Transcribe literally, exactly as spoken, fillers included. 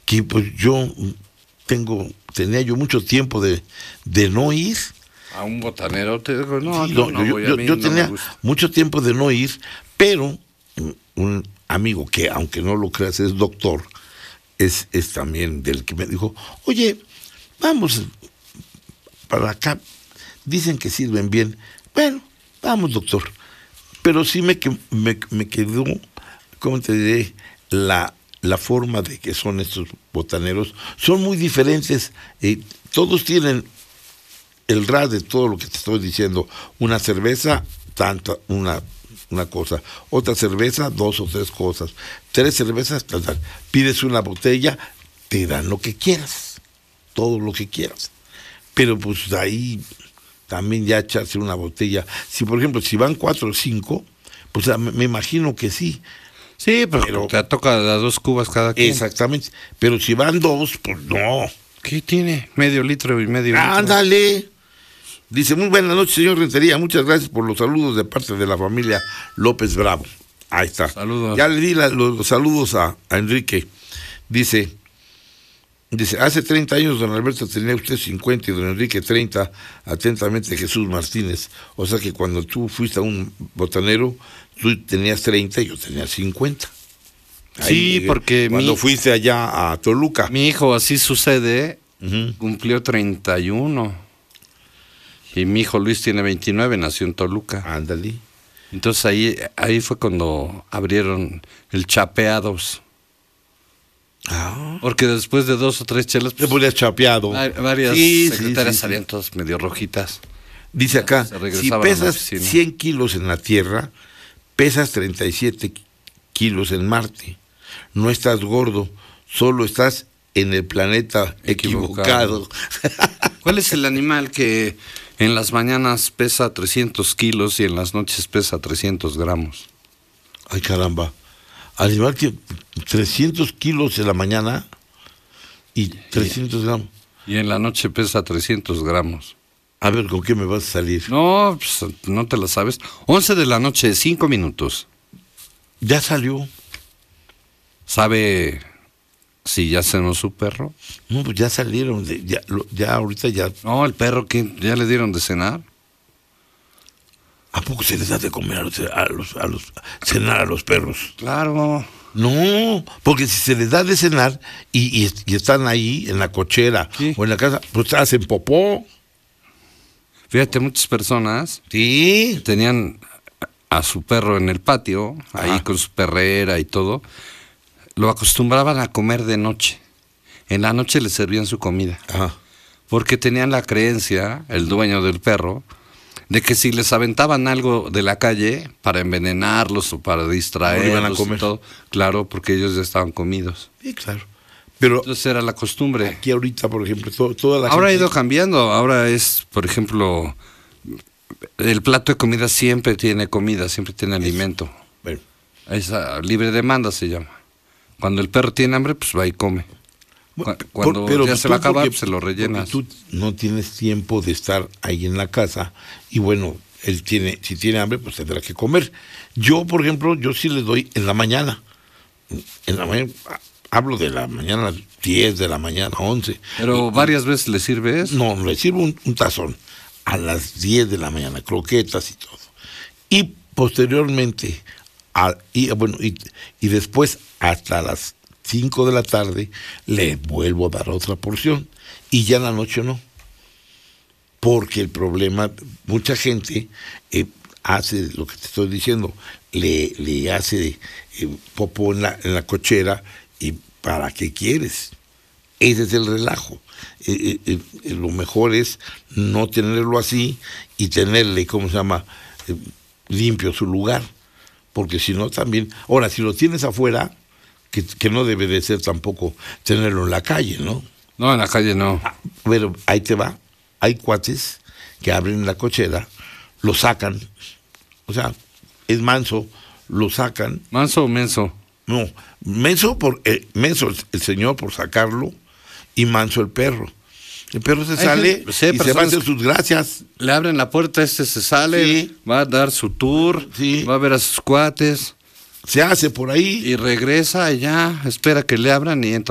que pues yo tengo, tenía yo mucho tiempo de, de no ir. A un botanero, te digo, no, Sí, yo, no, no yo, voy, yo, a mí yo no tenía me gusta. mucho tiempo de no ir, pero un amigo que, aunque no lo creas, es doctor, es, es también del que me dijo, oye, vamos para acá, dicen que sirven bien. Bueno, vamos, doctor. Pero sí me, me, me quedó, ¿cómo te diré? La, la forma de que son estos botaneros. Son muy diferentes. Eh, todos tienen el ras de todo lo que te estoy diciendo. Una cerveza, tanta, una, una cosa. Otra cerveza, dos o tres cosas. Tres cervezas, tal, tal. Pides una botella, te dan lo que quieras. Todo lo que quieras. Pero pues ahí también ya echarse una botella. Si por ejemplo, si van cuatro o cinco, pues me, me imagino que sí. Sí, pero, pero te toca las dos cubas cada quien. Exactamente. Pero si van dos, pues no. ¿Qué tiene? Medio litro y medio litro. Ándale. Dice, muy buenas noches, señor Rentería. Muchas gracias por los saludos de parte de la familia López Bravo. Ahí está. Saludos. Ya le di la, los, los saludos a, a Enrique. Dice, dice, hace treinta años don Alberto tenía usted cincuenta y don Enrique treinta, atentamente Jesús Martínez. O sea que cuando tú fuiste a un botanero, tú tenías treinta y yo tenía cincuenta. Ahí Sí, llegué. porque Cuando mi, fuiste allá a Toluca. mi hijo, así sucede, Uh-huh. cumplió treinta y uno. Y mi hijo Luis tiene veintinueve, nació en Toluca. Ándale. Entonces ahí, ahí fue cuando abrieron el Chapeados. Ah. Porque después de dos o tres chelas, Te ponías chapeado. varias Sí, secretarias sí, sí, salían sí. todas medio rojitas. Dice acá, Se si regresaban a la pesas oficina. cien kilos en la Tierra, pesas treinta y siete kilos en Marte. No estás gordo, solo estás en el planeta equivocado. Equivocado. ¿Cuál es el animal que en las mañanas pesa trescientos kilos y en las noches pesa trescientos gramos? Ay, caramba. Animal que trescientos kilos en la mañana y trescientos gramos. Y en la noche pesa trescientos gramos. A ver, ¿con qué me vas a salir? No, pues, no te la sabes. once de la noche, cinco minutos. Ya salió. ¿Sabe si ya cenó su perro? No, pues ya salieron. de- ya, lo- ya ahorita ya. No, el perro, ¿qué? ¿Ya le dieron de cenar? ¿A poco se les da de comer a los, a los, a los cenar a los perros? Claro. No, porque si se les da de cenar y, y, y están ahí en la cochera Sí. o en la casa, pues hacen popó. Fíjate, muchas personas Sí. tenían a su perro en el patio, ahí Ajá. con su perrera y todo. Lo acostumbraban a comer de noche. En la noche le servían su comida. Ajá. Porque tenían la creencia, el dueño del perro, de que si les aventaban algo de la calle para envenenarlos o para distraerlos, No iban a comer. y todo, claro, porque ellos ya estaban comidos. Sí, claro. Pero Entonces era la costumbre. aquí ahorita, por ejemplo, to- toda la Ahora ha gente- ido cambiando. Ahora es, por ejemplo, el plato de comida siempre tiene comida, siempre tiene alimento. Bueno, Es ah, libre demanda se llama. Cuando el perro tiene hambre, pues va y come. bueno, Cu- Cuando por- pero ya pues se tú va a acabar, porque- pues se lo porque rellenas. Tú no tienes tiempo de estar ahí en la casa y bueno, él tiene, si tiene hambre, pues tendrá que comer. Yo, por ejemplo, yo sí le doy en la mañana. En la mañana, hablo de la mañana diez, de la mañana once. Pero varias veces le sirves. No, le sirvo un, un tazón a las diez de la mañana, croquetas y todo. Y posteriormente, a- y, bueno, y, y después hasta las cinco de la tarde, le vuelvo a dar otra porción. Y ya en la noche no. Porque el problema, mucha gente eh, hace lo que te estoy diciendo, le, le hace eh, popó en la, en la cochera y ¿para qué quieres? Ese es el relajo. Eh, eh, eh, lo mejor es no tenerlo así y tenerle, ¿cómo se llama?, eh, limpio su lugar. Porque si no también, ahora, si lo tienes afuera, que, que no debe de ser tampoco tenerlo en la calle, ¿no? No, en la calle no. Ah, pero ahí te va, hay cuates que abren la cochera, lo sacan, o sea, es manso, lo sacan, ¿Manso o menso? no, menso, por, eh, menso el, el señor por sacarlo y manso el perro. El perro se Hay sale gente- sí, hay y se va a personas hacer sus gracias. Le abren la puerta, este se sale, Sí. va a dar su tour, Sí. va a ver a sus cuates Se hace por ahí. y regresa y ya, espera que le abran y entra.